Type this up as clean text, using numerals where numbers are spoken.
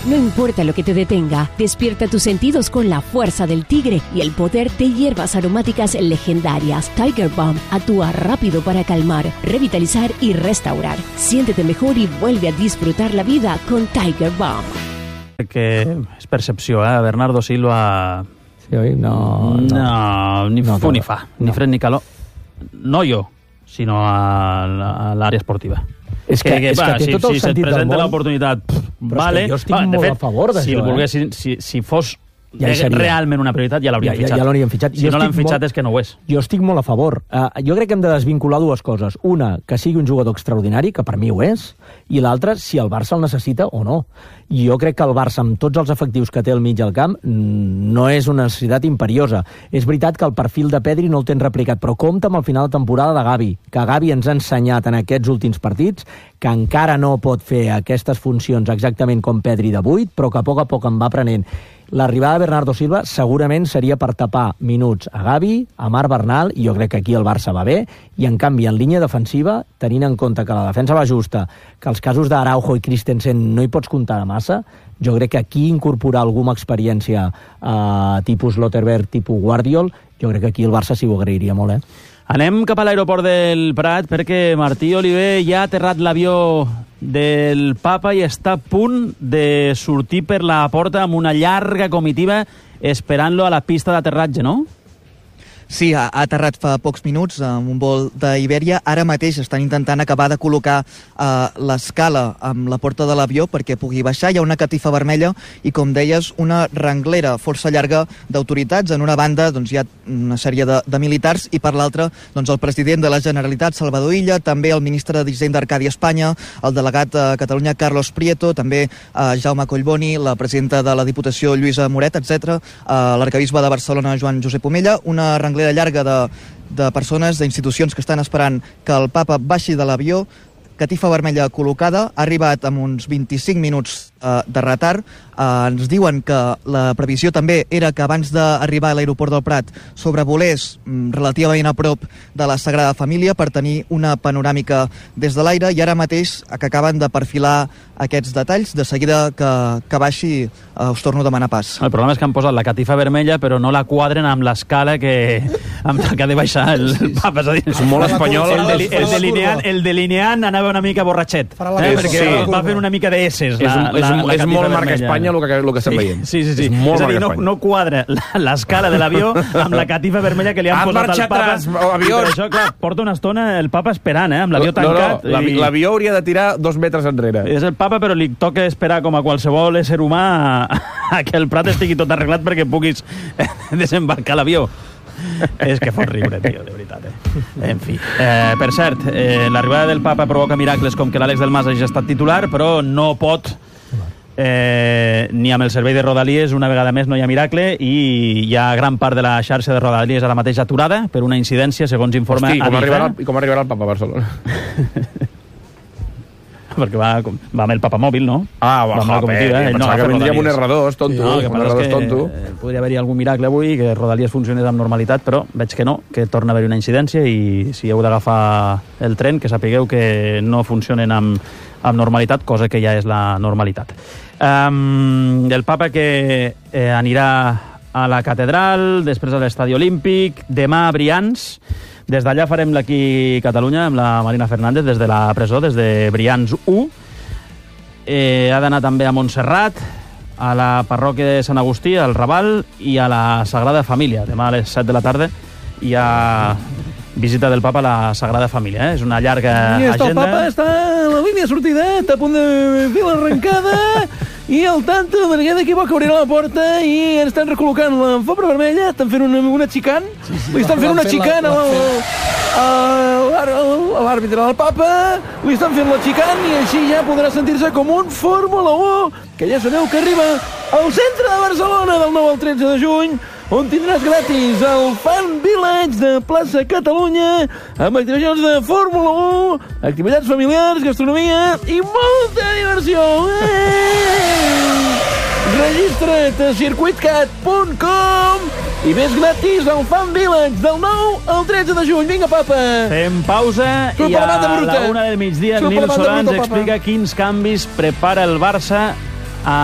No importa lo que te detenga, despierta tus sentidos con la fuerza del tigre y el poder de hierbas aromáticas legendarias. Tiger Balm actúa rápido para calmar, revitalizar y restaurar. Siéntete mejor y vuelve a disfrutar la vida con Tiger Balm. Que és percepció, Bernardo Silva... Sí, oi? No, ni fu ni fa, ni fred ni calor. No jo, sinó a l'àrea esportiva. És que té tot el sentit del món. Si se't presenta l'oportunitat, vale. Jo estic molt a favor d'això. Si fos realment una prioritat, ja l'hauríem fitxat. Ja l'hauríem fitxat. Si no l'han fitxat és que no ho és. Jo estic molt a favor. Jo crec que hem de desvincular dues coses. Una, que sigui un jugador extraordinari, que per mi ho és, i l'altra, si el Barça el necessita o no. I jo crec que el Barça, amb tots els efectius que té al mig del camp, no és una necessitat imperiosa. És veritat que el perfil de Pedri no el tens replicat, però compta amb el final de temporada de Gavi, que Gavi ens ha ensenyat en aquests últims partits que encara no pot fer aquestes funcions exactament com Pedri de 8, però que a poc en va aprenent. L'arribada de Bernardo Silva segurament seria per tapar minuts a Gavi, a Marc Bernal, i jo crec que aquí el Barça va bé, i en canvi en línia defensiva, tenint en compte que la defensa va justa, que els casos d'Araujo i Christensen no hi pots comptar de massa, jo crec que aquí incorporar alguna experiència tipus Lotterberg, tipus Guardiol, jo crec que aquí el Barça s'hi ho agrairia molt, Anem cap a l'aeroport del Prat perquè Martí Oliver ja ha aterrat l'avió del Papa i està a punt de sortir per la porta amb una llarga comitiva esperant-lo a la pista d'aterratge, no? Sí, ha aterrat fa pocs minuts amb un vol d'Ibèria. Ara mateix estan intentant acabar de col·locar l'escala amb la porta de l'avió perquè pugui baixar. Hi ha una catifa vermella i, com deies, una renglera força llarga d'autoritats. En una banda hi ha una sèrie de militars i per l'altra el president de la Generalitat, Salvador Illa, també el ministre d'Hisenda, Arcadi Espanya, el delegat a Catalunya, Carlos Prieto, també Jaume Collboni, la presidenta de la Diputació, Lluïsa Moret, etc., l'arquebisbe de Barcelona, Joan Josep Omella, una renglera llarga de persones, d'institucions que estan esperant que el Papa baixi de l'avió. Catifa vermella col·locada, ha arribat amb uns 25 minuts de retard. Ens diuen que la previsió també era que abans d'arribar a l'aeroport del Prat sobrevolés relativament a prop de la Sagrada Família per tenir una panoràmica des de l'aire, i ara mateix que acaben de perfilar aquests detalls. De seguida que baixi us torno a demanar pas. El problema és que han posat la catifa vermella però no la quadren amb l'escala que ha de baixar el Papa. És molt espanyol. El delineant anava una mica borratxet, perquè va fent una mica de esses. És molt marca Espanya el que estem veient. Sí. És a dir, no quadra l'escala de l'avió amb la catifa vermella que li han posat al Papa. I per això, clar, porta una estona el Papa esperant, amb l'avió tancat. L'avió hauria de tirar 2 metres enrere. És el Papa, però li toca esperar com a qualsevol ésser humà a que el Prat estigui tot arreglat perquè puguis desembarcar l'avió. És que fot riure, tio, de veritat. En fi. Per cert, l'arribada del Papa provoca miracles com que l'Àlex del Mas hagi estat titular, però no pot ni amb el servei de Rodalies, una vegada més no hi ha miracle, i hi ha gran part de la xarxa de Rodalies ara mateix aturada per una incidència, segons informa Adif. Com arribarà el Papa a Barcelona? Perquè va amb el papamòbil, no? Va amb la comitiva. Pensava que vindria amb un R2, tonto. No, el que passa és que podria haver-hi algun miracle avui, que Rodalies funcionés amb normalitat, però veig que no, que torna a haver-hi una incidència, i si heu d'agafar el tren, que sapigueu que no funcionen amb normalitat, cosa que ja és la normalitat. El Papa que anirà a la catedral, després a l'Estadi Olímpic, demà a Brians. Des d'allà farem l'Aquí Catalunya amb la Marina Fernández des de la presó, des de Brians 1. Ha d'anar també a Montserrat, a la parròquia de Sant Agustí, al Raval, i a la Sagrada Família. Demà a les 7 de la tarda hi ha visita del Papa a la Sagrada Família. És una llarga agenda. El Papa està a la línia de sortida, està a punt de fer l'arrencada, i al tanto, perquè d'aquí va que obrirà la porta i ens estan recol·locant la fobra vermella, estan fent una xicant, li estan fent una xicant a l'àrbitre del Papa, li estan fent la xicant, i així ja podrà sentir-se com un Fórmula 1, que ja sabeu que arriba al centre de Barcelona del 9 al 13 de juny, on tindràs gratis el Fan Village de Plaça Catalunya, amb activacions de Fórmula 1, activitats familiars, gastronomia i molta diversió. Registra't a circuitcat.com i ves gratis al Fan Village del 9 al 13 de juny. Vinga, Papa! Fem pausa i a la 1 del migdia el Nil Solà ens explica quins canvis prepara el Barça